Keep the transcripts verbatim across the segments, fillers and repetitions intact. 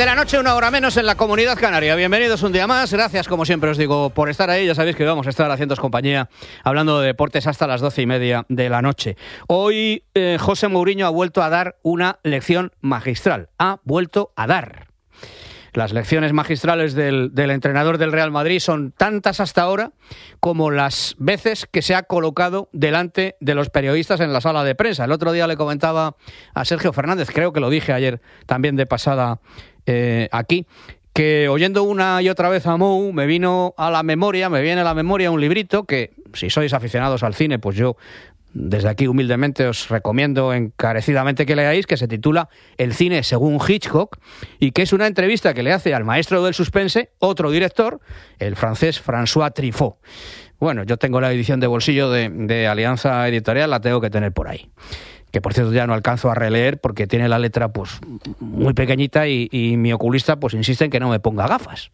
de la noche, una hora menos en la Comunidad Canaria. Bienvenidos un día más. Gracias, como siempre os digo, por estar ahí. Ya sabéis que vamos a estar haciéndoos compañía hablando de deportes hasta las doce y media de la noche. Hoy eh, José Mourinho ha vuelto a dar una lección magistral. Ha vuelto a dar. Las lecciones magistrales del, del entrenador del Real Madrid son tantas hasta ahora como las veces que se ha colocado delante de los periodistas en la sala de prensa. El otro día le comentaba a Sergio Fernández, creo que lo dije ayer también de pasada eh, aquí, que oyendo una y otra vez a Mou me vino a la memoria, me viene a la memoria un librito que, si sois aficionados al cine, pues yo desde aquí humildemente os recomiendo encarecidamente que leáis, que se titula El cine según Hitchcock, y que es una entrevista que le hace al maestro del suspense, otro director, el francés François Truffaut. Bueno, yo tengo la edición de bolsillo de, de Alianza Editorial, la tengo que tener por ahí. Que por cierto ya no alcanzo a releer porque tiene la letra pues muy pequeñita y, y mi oculista pues insiste en que no me ponga gafas.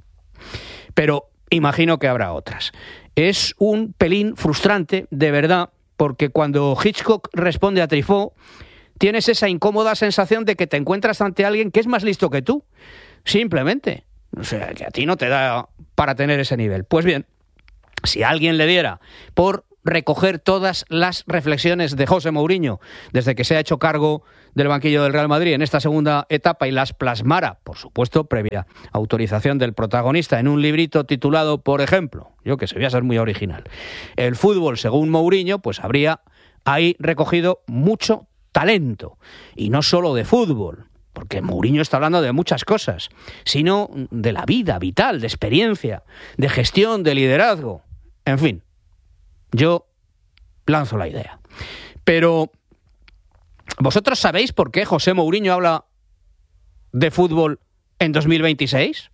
Pero imagino que habrá otras. Es un pelín frustrante, de verdad, porque cuando Hitchcock responde a Truffaut, tienes esa incómoda sensación de que te encuentras ante alguien que es más listo que tú. Simplemente. O sea, que a ti no te da para tener ese nivel. Pues bien, si alguien le diera por recoger todas las reflexiones de José Mourinho desde que se ha hecho cargo del banquillo del Real Madrid en esta segunda etapa y las plasmara, por supuesto, previa autorización del protagonista en un librito titulado, por ejemplo, yo que sé, voy a ser muy original, El fútbol según Mourinho, pues habría ahí recogido mucho talento, y no solo de fútbol, porque Mourinho está hablando de muchas cosas, sino de la vida vital, de experiencia, de gestión, de liderazgo, en fin. Yo lanzo la idea. Pero, ¿vosotros sabéis por qué José Mourinho habla de fútbol en dos mil veintiséis?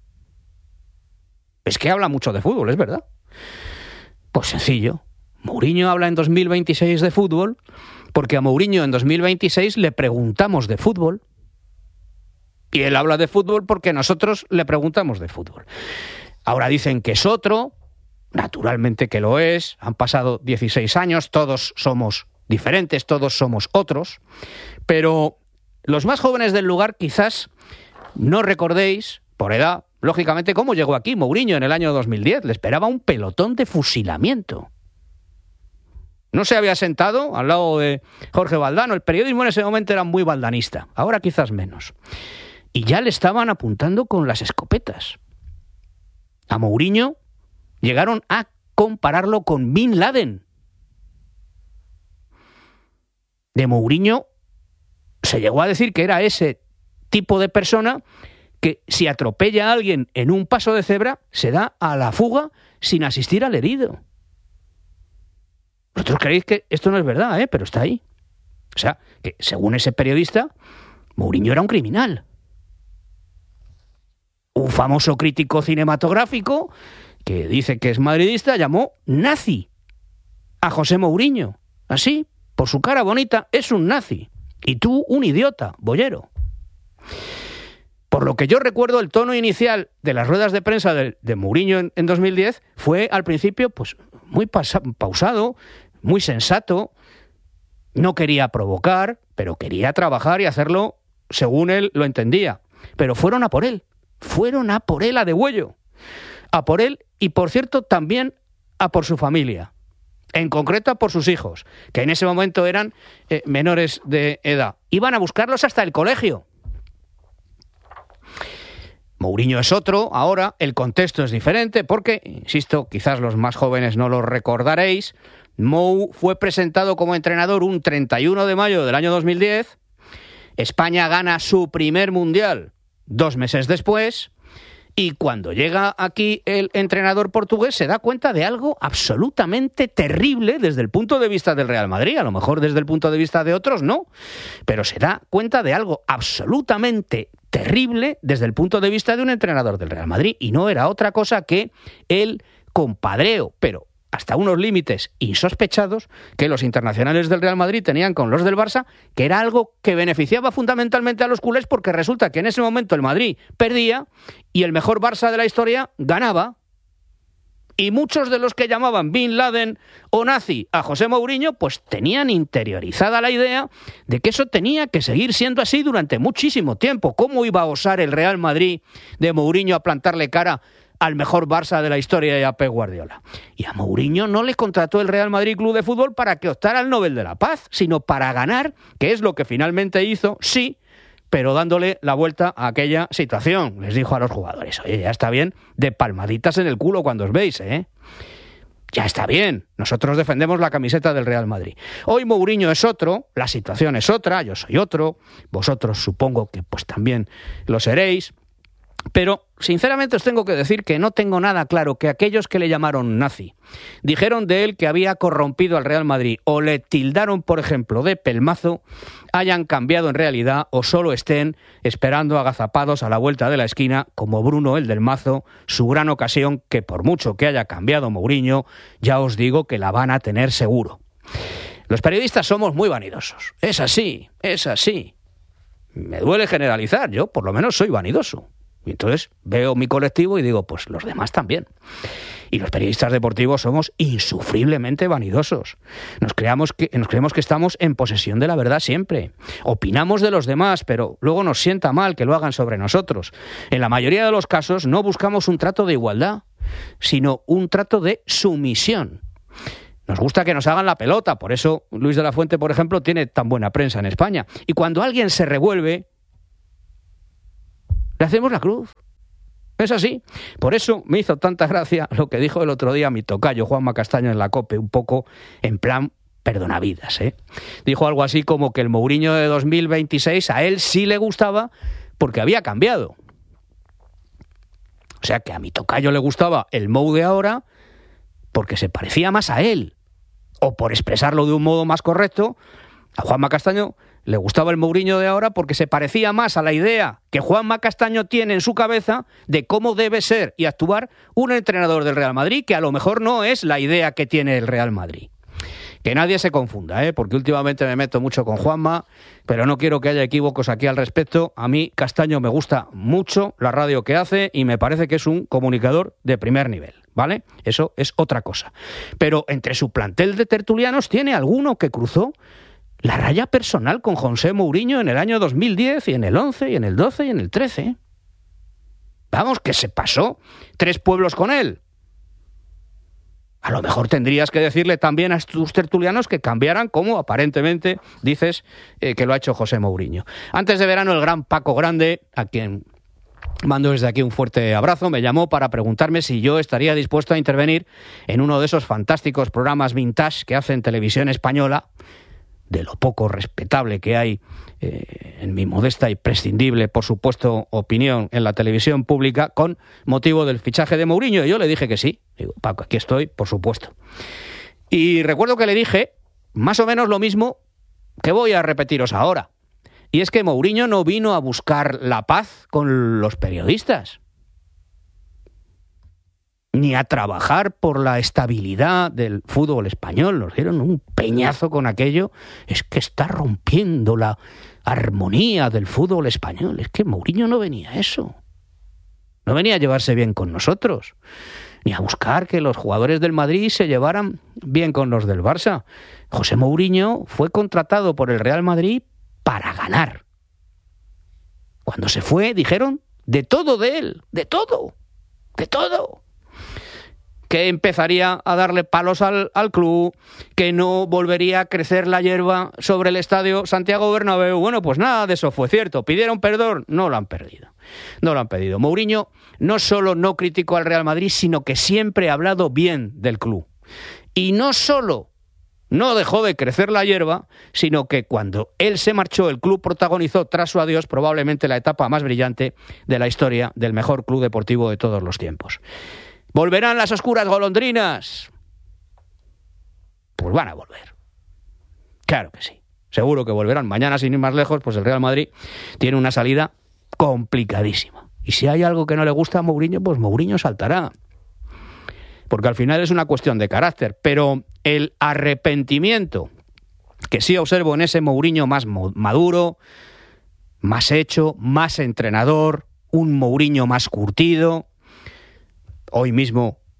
Es que habla mucho de fútbol, es verdad. Pues sencillo. Mourinho habla en dos mil veintiséis de fútbol porque a Mourinho en dos mil veintiséis le preguntamos de fútbol. Y él habla de fútbol porque nosotros le preguntamos de fútbol. Ahora dicen que es otro. Naturalmente que lo es, han pasado dieciséis años, todos somos diferentes, todos somos otros, pero los más jóvenes del lugar quizás no recordéis, por edad, lógicamente, cómo llegó aquí Mourinho en el año dos mil diez. Le esperaba un pelotón de fusilamiento. No se había sentado al lado de Jorge Valdano. El periodismo en ese momento era muy valdanista, ahora quizás menos. Y ya le estaban apuntando con las escopetas. A Mourinho llegaron a compararlo con Bin Laden. De Mourinho se llegó a decir que era ese tipo de persona que si atropella a alguien en un paso de cebra, se da a la fuga sin asistir al herido. Vosotros creéis que esto no es verdad, ¿eh? Pero está ahí. O sea, que según ese periodista, Mourinho era un criminal. Un famoso crítico cinematográfico que dice que es madridista, llamó nazi a José Mourinho. Así, por su cara bonita, es un nazi. Y tú, un idiota, boyero. Por lo que yo recuerdo, el tono inicial de las ruedas de prensa de, de Mourinho en, en dos mil diez fue, al principio, pues muy pasa, pausado, muy sensato. No quería provocar, pero quería trabajar y hacerlo según él lo entendía. Pero fueron a por él. Fueron a por él a degüello. A por él y, por cierto, también a por su familia. En concreto, a por sus hijos, que en ese momento eran eh, menores de edad. Iban a buscarlos hasta el colegio. Mourinho es otro, ahora el contexto es diferente porque, insisto, quizás los más jóvenes no lo recordaréis, Mou fue presentado como entrenador un treinta y uno de mayo del año dos mil diez, España gana su primer mundial dos meses después, y cuando llega aquí el entrenador portugués se da cuenta de algo absolutamente terrible desde el punto de vista del Real Madrid. A lo mejor desde el punto de vista de otros no, pero se da cuenta de algo absolutamente terrible desde el punto de vista de un entrenador del Real Madrid. Y no era otra cosa que el compadreo, pero hasta unos límites insospechados, que los internacionales del Real Madrid tenían con los del Barça, que era algo que beneficiaba fundamentalmente a los culés, porque resulta que en ese momento el Madrid perdía y el mejor Barça de la historia ganaba. Y muchos de los que llamaban Bin Laden o nazi a José Mourinho, pues tenían interiorizada la idea de que eso tenía que seguir siendo así durante muchísimo tiempo. ¿Cómo iba a osar el Real Madrid de Mourinho a plantarle cara al mejor Barça de la historia y a Pep Guardiola? Y a Mourinho no le contrató el Real Madrid Club de Fútbol para que optara al Nobel de la Paz, sino para ganar, que es lo que finalmente hizo, sí, pero dándole la vuelta a aquella situación. Les dijo a los jugadores, oye, ya está bien de palmaditas en el culo cuando os veis, ¿eh? Ya está bien, nosotros defendemos la camiseta del Real Madrid. Hoy Mourinho es otro, la situación es otra, yo soy otro, vosotros supongo que pues también lo seréis. Pero, sinceramente, os tengo que decir que no tengo nada claro que aquellos que le llamaron nazi, dijeron de él que había corrompido al Real Madrid o le tildaron, por ejemplo, de pelmazo, hayan cambiado en realidad o solo estén esperando agazapados a la vuelta de la esquina, como Bruno el del Mazo, su gran ocasión que por mucho que haya cambiado Mourinho, ya os digo que la van a tener seguro. Los periodistas somos muy vanidosos. Es así, es así. Me duele generalizar, yo por lo menos soy vanidoso. Y entonces veo mi colectivo y digo, pues los demás también. Y los periodistas deportivos somos insufriblemente vanidosos. Nos creamos que, nos creemos que estamos en posesión de la verdad siempre. Opinamos de los demás, pero luego nos sienta mal que lo hagan sobre nosotros. En la mayoría de los casos no buscamos un trato de igualdad, sino un trato de sumisión. Nos gusta que nos hagan la pelota, por eso Luis de la Fuente, por ejemplo, tiene tan buena prensa en España. Y cuando alguien se revuelve, le hacemos la cruz. Es así. Por eso me hizo tanta gracia lo que dijo el otro día mi tocayo Juanma Castaño en la COPE, un poco en plan perdonavidas, ¿eh? Dijo algo así como que el Mourinho de dos mil veintiséis a él sí le gustaba porque había cambiado. O sea que a mi tocayo le gustaba el Mou de ahora porque se parecía más a él. O por expresarlo de un modo más correcto, a Juanma Castaño le gustaba el Mourinho de ahora porque se parecía más a la idea que Juanma Castaño tiene en su cabeza de cómo debe ser y actuar un entrenador del Real Madrid, que a lo mejor no es la idea que tiene el Real Madrid. Que nadie se confunda, ¿eh? Porque últimamente me meto mucho con Juanma, pero no quiero que haya equívocos aquí al respecto. A mí Castaño me gusta mucho la radio que hace y me parece que es un comunicador de primer nivel, ¿vale? Eso es otra cosa. Pero entre su plantel de tertulianos tiene alguno que cruzó la raya personal con José Mourinho en el año dos mil diez y en el once y en el doce y en el trece. Vamos, que se pasó tres pueblos con él. A lo mejor tendrías que decirle también a tus tertulianos que cambiaran, como aparentemente dices eh, que lo ha hecho José Mourinho. Antes de verano, el gran Paco Grande, a quien mando desde aquí un fuerte abrazo, me llamó para preguntarme si yo estaría dispuesto a intervenir en uno de esos fantásticos programas vintage que hace en Televisión Española, de lo poco respetable que hay, eh, en mi modesta y prescindible, por supuesto, opinión en la televisión pública, con motivo del fichaje de Mourinho. Y yo le dije que sí. Digo, Paco, aquí estoy, por supuesto. Y recuerdo que le dije más o menos lo mismo que voy a repetiros ahora. Y es que Mourinho no vino a buscar la paz con los periodistas, ni a trabajar por la estabilidad del fútbol español. Nos dieron un peñazo con aquello. Es que está rompiendo la armonía del fútbol español. Es que Mourinho no venía a eso. No venía a llevarse bien con nosotros, ni a buscar que los jugadores del Madrid se llevaran bien con los del Barça. José Mourinho fue contratado por el Real Madrid para ganar. Cuando se fue, dijeron de todo de él, de todo, de todo. Que empezaría a darle palos al, al club, que no volvería a crecer la hierba sobre el estadio Santiago Bernabéu. Bueno, pues nada de eso fue cierto. ¿Pidieron perdón? No lo han perdido. No lo han pedido. Mourinho no solo no criticó al Real Madrid, sino que siempre ha hablado bien del club. Y no solo no dejó de crecer la hierba, sino que cuando él se marchó, el club protagonizó tras su adiós probablemente la etapa más brillante de la historia del mejor club deportivo de todos los tiempos. ¿Volverán las oscuras golondrinas? Pues van a volver. Claro que sí. Seguro que volverán. Mañana, sin ir más lejos, pues el Real Madrid tiene una salida complicadísima. Y si hay algo que no le gusta a Mourinho, pues Mourinho saltará. Porque al final es una cuestión de carácter. Pero el arrepentimiento que sí observo en ese Mourinho más maduro, más hecho, más entrenador, un Mourinho más curtido. Hoy mismo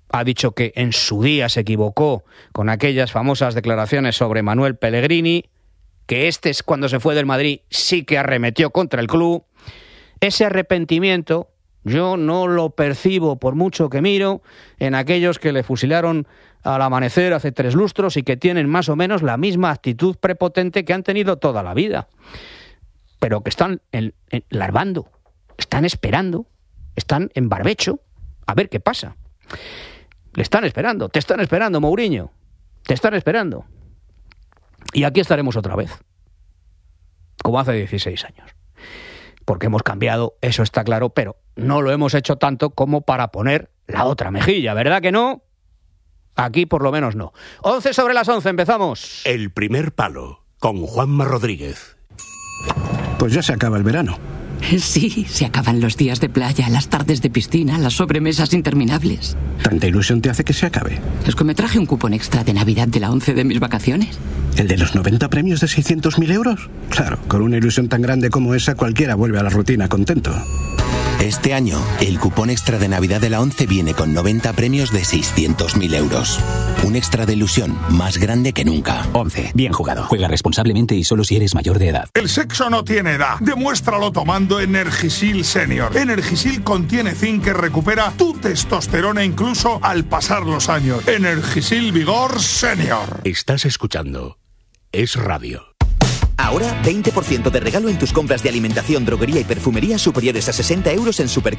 ha dicho que en su día se equivocó con aquellas famosas declaraciones sobre Manuel Pellegrini, que este es cuando se fue del Madrid sí que arremetió contra el club. Ese arrepentimiento yo no lo percibo, por mucho que miro, en aquellos que le fusilaron al amanecer hace tres lustros y que tienen más o menos la misma actitud prepotente que han tenido toda la vida, pero que están en, en, larvando, están esperando, están en barbecho a ver qué pasa. Le están esperando, te están esperando, Mourinho, te están esperando. Y aquí estaremos otra vez, como hace dieciséis años. Porque hemos cambiado, eso está claro, pero no lo hemos hecho tanto como para poner la otra mejilla, ¿verdad que no? Aquí por lo menos no. once sobre las once, empezamos. El primer palo, con Juanma Rodríguez. Pues ya se acaba el verano. Sí, se acaban los días de playa, las tardes de piscina, las sobremesas interminables. ¿Tanta ilusión te hace que se acabe? Es que me traje un cupón extra de Navidad de la ONCE de mis vacaciones. ¿El de los noventa premios de seiscientos mil euros? Claro, con una ilusión tan grande como esa, cualquiera vuelve a la rutina contento. Este año, el cupón extra de Navidad de la ONCE viene con noventa premios de seiscientos mil euros. Un extra de ilusión más grande que nunca. ONCE. Bien jugado. Juega responsablemente y solo si eres mayor de edad. El sexo no tiene edad. Demuéstralo tomando Energisil Senior. Energisil contiene zinc que recupera tu testosterona incluso al pasar los años. Energisil Vigor Senior. Estás escuchando Es Radio. Ahora, veinte por ciento de regalo en tus compras de alimentación, droguería y perfumería superiores a sesenta euros en Super